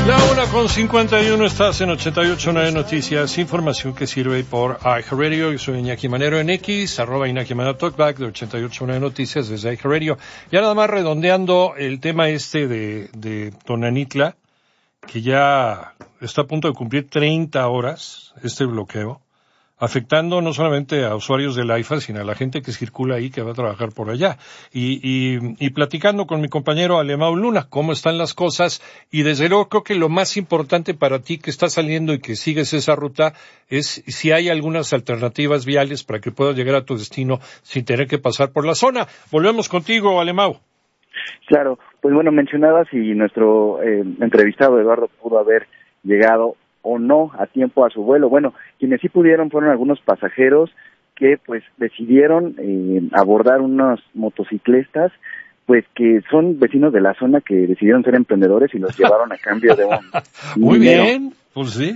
1:51, estás en 88.9 Noticias, información que sirve por iHeartRadio. Yo soy Iñaki Manero en X, @Iñaki Manero Talkback de 88.9 Noticias desde iHeartRadio. Ya nada más redondeando el tema de Tonanitla, que ya está a punto de cumplir 30 horas este bloqueo, afectando no solamente a usuarios del AIFA, sino a la gente que circula ahí, que va a trabajar por allá. Y platicando con mi compañero Alemão Luna, cómo están las cosas, y desde luego creo que lo más importante para ti que estás saliendo y que sigues esa ruta es si hay algunas alternativas viales para que puedas llegar a tu destino sin tener que pasar por la zona. Volvemos contigo, Alemão. Claro, pues bueno, mencionabas si nuestro entrevistado Eduardo pudo haber llegado o no a tiempo a su vuelo. Bueno, quienes sí pudieron fueron algunos pasajeros que pues decidieron abordar unos motociclistas pues que son vecinos de la zona, que decidieron ser emprendedores y los llevaron a cambio de un Muy dinero. bien, pues sí.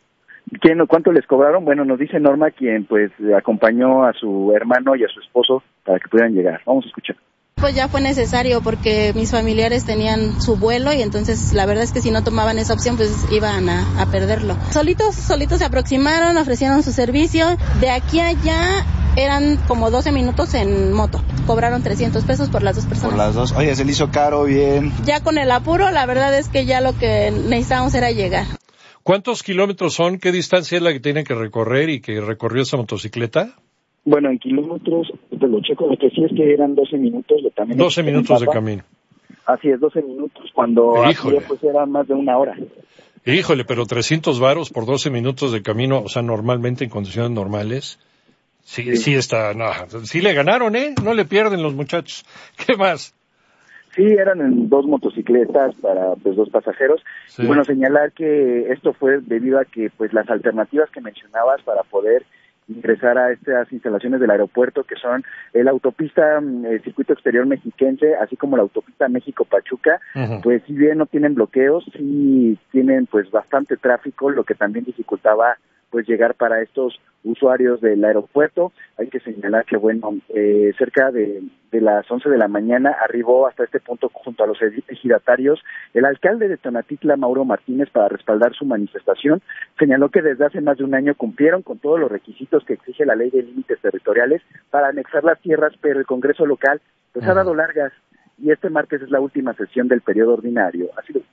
¿Cuánto les cobraron? Bueno, nos dice Norma, quien pues acompañó a su hermano y a su esposo para que pudieran llegar. Vamos a escuchar. Pues ya fue necesario porque mis familiares tenían su vuelo y entonces la verdad es que si no tomaban esa opción pues iban a perderlo. Solitos se aproximaron, ofrecieron su servicio. De aquí a allá eran como 12 minutos en moto. Cobraron 300 pesos por las dos personas. Por las dos. Oye, se le hizo caro, bien. Ya con el apuro, la verdad es que ya lo que necesitábamos era llegar. ¿Cuántos kilómetros son? ¿Qué distancia es la que tienen que recorrer y que recorrió esa motocicleta? Bueno, en kilómetros, te lo checo, lo que sí es que eran 12 minutos de camino. 12 minutos de camino. Así es, 12 minutos, cuando aquí pues era más de una hora. Híjole, pero 300 varos por 12 minutos de camino, o sea, normalmente en condiciones normales, sí está, no, sí le ganaron, no le pierden los muchachos. ¿Qué más? Sí, eran en dos motocicletas para pues dos pasajeros. Sí. Y bueno, señalar que esto fue debido a que pues las alternativas que mencionabas para poder ingresar a estas instalaciones del aeropuerto, que son la autopista Circuito Exterior Mexiquense, así como la autopista México-Pachuca, pues si bien no tienen bloqueos, sí tienen pues bastante tráfico, lo que también dificultaba pues llegar para estos usuarios del aeropuerto. Hay que señalar que bueno, cerca de las 11 de la mañana arribó hasta este punto junto a los ejidatarios el alcalde de Tonanitla, Mauro Martínez, para respaldar su manifestación. Señaló que desde hace más de un año cumplieron con todos los requisitos que exige la ley de límites territoriales para anexar las tierras, pero el Congreso local pues ha dado largas y este martes es la última sesión del periodo ordinario. Así lo...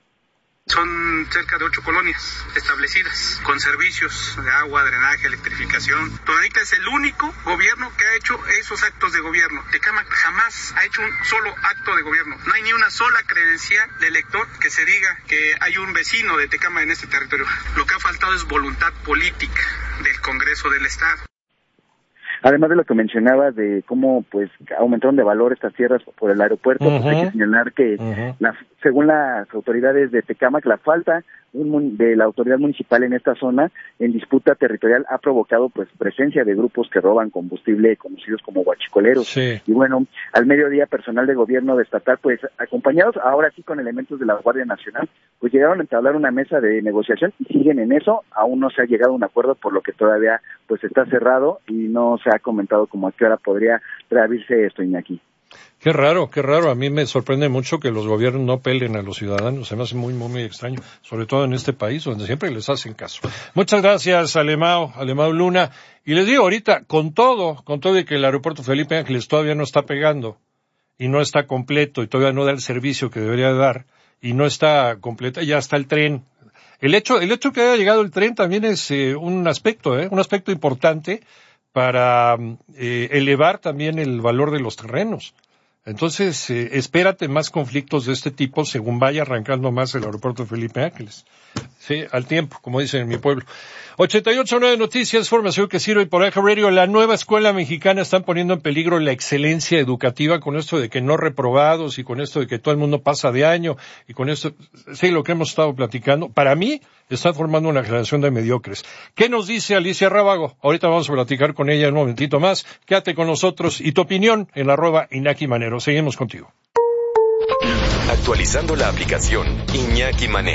Son cerca de 8 colonias establecidas, con servicios de agua, drenaje, electrificación. Tonanitla es el único gobierno que ha hecho esos actos de gobierno. Tecámac jamás ha hecho un solo acto de gobierno. No hay ni una sola credencial de elector que se diga que hay un vecino de Tecámac en este territorio. Lo que ha faltado es voluntad política del Congreso del Estado. Además de lo que mencionaba de cómo pues aumentaron de valor estas tierras por el aeropuerto, pues hay que señalar que según las autoridades de Tecámac, la falta de la autoridad municipal en esta zona en disputa territorial ha provocado pues presencia de grupos que roban combustible conocidos como huachicoleros. Sí. Y bueno, al mediodía personal de gobierno estatal pues acompañados ahora sí con elementos de la Guardia Nacional pues llegaron a entablar una mesa de negociación y siguen en eso. Aún no se ha llegado a un acuerdo, por lo que todavía pues está cerrado y no se ha comentado como a qué hora podría reabrirse esto, Iñaki. Qué raro. A mí me sorprende mucho que los gobiernos no pelen a los ciudadanos. Se me hace muy, muy extraño, sobre todo en este país donde siempre les hacen caso. Muchas gracias, Alemão Luna. Y les digo ahorita, con todo de que el aeropuerto Felipe Ángeles todavía no está pegando y no está completo y todavía no da el servicio que debería dar y no está completa, ya está el tren. El hecho que haya llegado el tren también es un aspecto importante para elevar también el valor de los terrenos. Entonces, espérate más conflictos de este tipo según vaya arrancando más el aeropuerto de Felipe Ángeles. Sí, al tiempo, como dicen en mi pueblo. 88.9 Noticias, formación que sirve por iHeartRadio. La nueva escuela mexicana están poniendo en peligro la excelencia educativa con esto de que no reprobados y con esto de que todo el mundo pasa de año y con esto, sí, lo que hemos estado platicando. Para mí, están formando una generación de mediocres. ¿Qué nos dice Alicia Rábago? Ahorita vamos a platicar con ella un momentito más. Quédate con nosotros y tu opinión en @Iñaki Manero. Seguimos contigo. Actualizando la aplicación Iñaki Manero.